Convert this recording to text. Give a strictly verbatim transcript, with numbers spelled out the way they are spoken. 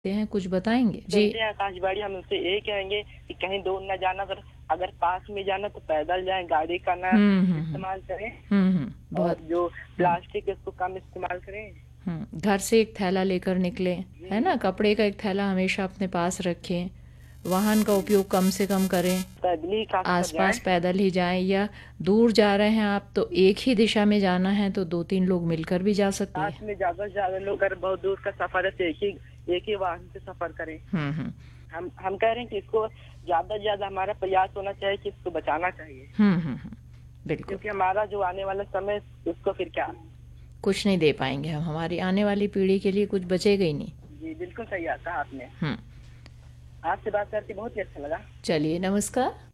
हैं, कुछ बताएंगे जी। सुनते हैं आकाशवाणी, हम उनसे यही कहेंगे कि कहीं दूर न जाना, अगर अगर पास में जाना तो पैदल जाएं, गाड़ी का ना हम्म हम्म हम्म इस्तेमाल करें, हम्म हम्म, और बहुत। जो हम्म प्लास्टिक है उसको कम इस्तेमाल करें। हम्म घर से एक थैला लेकर निकले, है जी, ना, कपड़े का एक थैला हमेशा अपने पास रखें। वाहन का उपयोग कम से कम करें। पैदल ही खासकर जाएं। आसपास पैदल ही जाएं, या दूर जा रहे हैं आप तो एक ही दिशा में जाना है तो दो तीन लोग मिलकर भी जा सकते साथ हैं। में ज्यादा से ज्यादा लोग, अगर बहुत दूर का सफर है तो एक ही एक ही वाहन से सफर करें। हम्म हम्म हम हम कह रहे हैं कि इसको ज्यादा से ज्यादा हमारा प्रयास होना चाहिए कि इसको बचाना चाहिए, हम्म हम्म हम्म, बिल्कुल। क्योंकि हमारा जो आने वाला समय है, उसको फिर क्या। कुछ नहीं दे पाएंगे हम, हमारी आने वाली पीढ़ी के लिए कुछ बचेगा ही नहीं। जी बिल्कुल सही आता आपने। हम्म आपसे बात करके बहुत ही अच्छा लगा। चलिए, नमस्कार।